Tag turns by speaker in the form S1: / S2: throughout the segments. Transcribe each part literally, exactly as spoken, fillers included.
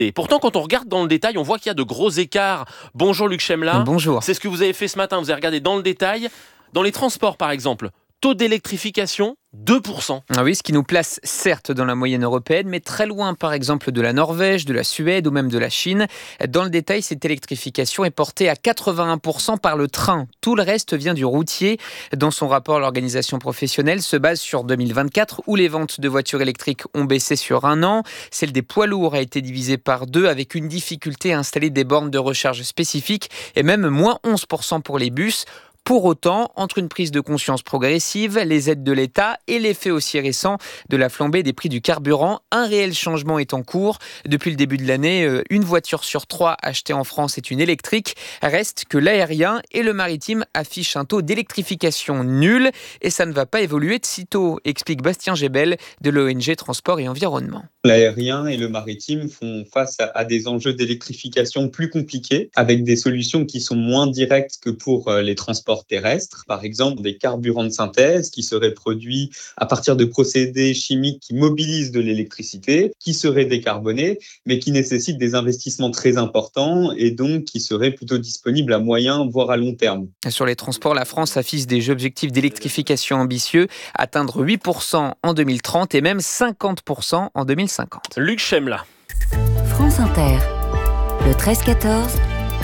S1: Et pourtant, quand on regarde dans le détail, on voit qu'il y a de gros écarts. Bonjour Luc Chemla.
S2: Bonjour.
S1: C'est ce que vous avez fait ce matin, vous avez regardé dans le détail. Dans les transports par exemple, taux d'électrification, deux pour cent.
S2: Ah oui, ce qui nous place certes dans la moyenne européenne, mais très loin par exemple de la Norvège, de la Suède ou même de la Chine. Dans le détail, cette électrification est portée à quatre-vingt-un pour cent par le train. Tout le reste vient du routier. Dans son rapport, l'organisation professionnelle se base sur deux mille vingt-quatre où les ventes de voitures électriques ont baissé sur un an. Celle des poids lourds a été divisée par deux avec une difficulté à installer des bornes de recharge spécifiques et même moins onze pour cent pour les bus. Pour autant, entre une prise de conscience progressive, les aides de l'État et l'effet aussi récent de la flambée des prix du carburant, un réel changement est en cours. Depuis le début de l'année, une voiture sur trois achetée en France est une électrique. Reste que l'aérien et le maritime affichent un taux d'électrification nul et ça ne va pas évoluer de sitôt, explique Bastien Gébel de l'O N G Transport et Environnement.
S3: L'aérien et le maritime font face à des enjeux d'électrification plus compliqués, avec des solutions qui sont moins directes que pour les transports terrestres. Par exemple, des carburants de synthèse qui seraient produits à partir de procédés chimiques qui mobilisent de l'électricité, qui seraient décarbonés, mais qui nécessitent des investissements très importants et donc qui seraient plutôt disponibles à moyen, voire à long terme.
S2: Sur les transports, la France affiche des objectifs d'électrification ambitieux, atteindre huit pour cent en deux mille trente et même cinquante pour cent en deux mille cinquante.
S1: Luc Chemla.
S4: France Inter, le treize quatorze,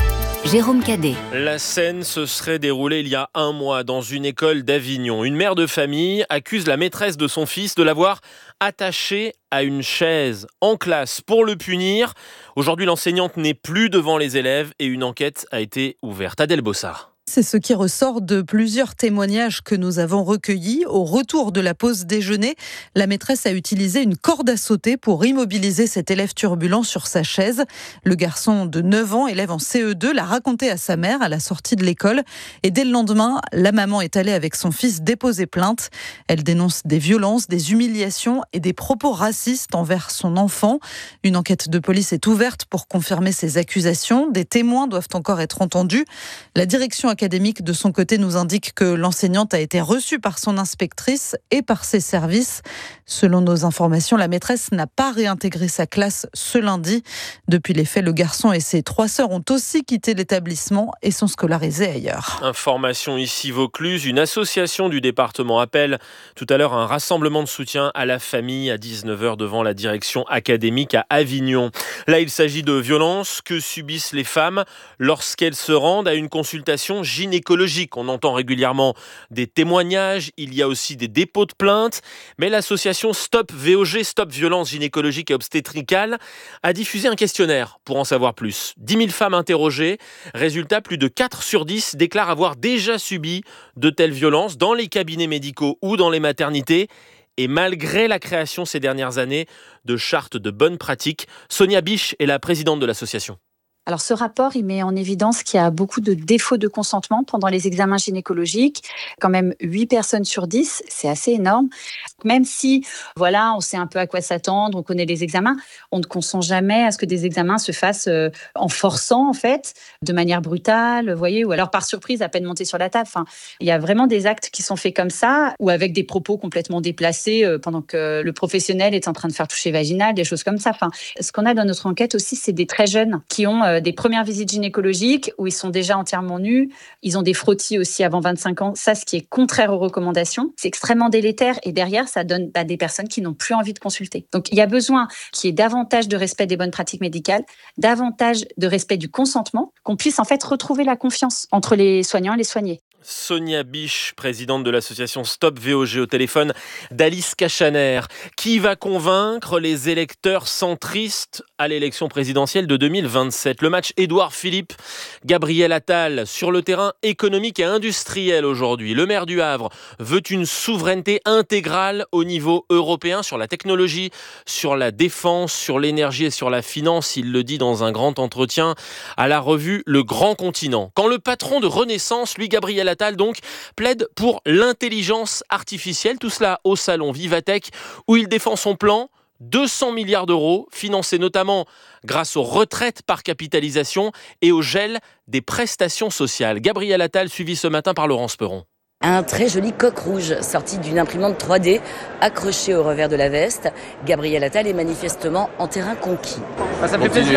S4: Jérôme Cadet.
S1: La scène se serait déroulée il y a un mois dans une école d'Avignon. Une mère de famille accuse la maîtresse de son fils de l'avoir attaché à une chaise en classe pour le punir. Aujourd'hui, l'enseignante n'est plus devant les élèves et une enquête a été ouverte. Adèle Bossard.
S5: C'est ce qui ressort de plusieurs témoignages que nous avons recueillis. Au retour de la pause déjeuner, la maîtresse a utilisé une corde à sauter pour immobiliser cet élève turbulent sur sa chaise. Le garçon de neuf ans, élève en C E deux, l'a raconté à sa mère à la sortie de l'école. Et dès le lendemain, la maman est allée avec son fils déposer plainte. Elle dénonce des violences, des humiliations et des propos racistes envers son enfant. Une enquête de police est ouverte pour confirmer ces accusations. Des témoins doivent encore être entendus. La direction académique, de son côté, nous indique que l'enseignante a été reçue par son inspectrice et par ses services. Selon nos informations, la maîtresse n'a pas réintégré sa classe ce lundi. Depuis les faits, le garçon et ses trois sœurs ont aussi quitté l'établissement et sont scolarisés ailleurs.
S1: Information ici Vaucluse, une association du département appelle tout à l'heure un rassemblement de soutien à la famille à dix-neuf heures devant la direction académique à Avignon. Là, il s'agit de violences que subissent les femmes lorsqu'elles se rendent à une consultation gynécologique. On entend régulièrement des témoignages, il y a aussi des dépôts de plaintes, mais l'association Stop V O G, Stop Violence Gynécologique et Obstétricale, a diffusé un questionnaire pour en savoir plus. dix mille femmes interrogées, résultat, plus de quatre sur dix déclarent avoir déjà subi de telles violences dans les cabinets médicaux ou dans les maternités. Et malgré la création ces dernières années de chartes de bonnes pratiques, Sonia Biche est la présidente de l'association.
S6: Alors ce rapport, il met en évidence qu'il y a beaucoup de défauts de consentement pendant les examens gynécologiques. Quand même huit personnes sur dix, c'est assez énorme. Même si, voilà, on sait un peu à quoi s'attendre, on connaît les examens, on ne consent jamais à ce que des examens se fassent en forçant, en fait, de manière brutale, vous voyez, ou alors par surprise, à peine monté sur la table. Enfin, il y a vraiment des actes qui sont faits comme ça, ou avec des propos complètement déplacés pendant que le professionnel est en train de faire toucher vaginal, des choses comme ça. Enfin, ce qu'on a dans notre enquête aussi, c'est des très jeunes qui ont des premières visites gynécologiques où ils sont déjà entièrement nus. Ils ont des frottis aussi avant vingt-cinq ans. Ça, ce qui est contraire aux recommandations. C'est extrêmement délétère et derrière, ça donne à des personnes qui n'ont plus envie de consulter. Donc, il y a besoin qu'il y ait davantage de respect des bonnes pratiques médicales, davantage de respect du consentement, qu'on puisse en fait retrouver la confiance entre les soignants et les soignés.
S1: Sonia Biche, présidente de l'association Stop V O G, au téléphone d'Alice Cachaner. Qui va convaincre les électeurs centristes à l'élection présidentielle de deux mille vingt-sept? Le match Édouard Philippe, Gabriel Attal sur le terrain économique et industriel aujourd'hui. Le maire du Havre veut une souveraineté intégrale au niveau européen sur la technologie, sur la défense, sur l'énergie et sur la finance. Il le dit dans un grand entretien à la revue Le Grand Continent. Quand le patron de Renaissance, lui Gabriel Attal, donc, plaide pour l'intelligence artificielle. Tout cela au salon Vivatech, où il défend son plan. deux cents milliards d'euros, financés notamment grâce aux retraites par capitalisation et au gel des prestations sociales. Gabriel Attal, suivi ce matin par Laurence Perron.
S7: Un très joli coq rouge sorti d'une imprimante trois D accroché au revers de la veste. Gabriel Attal est manifestement en terrain conquis.
S2: Ça fait plaisir.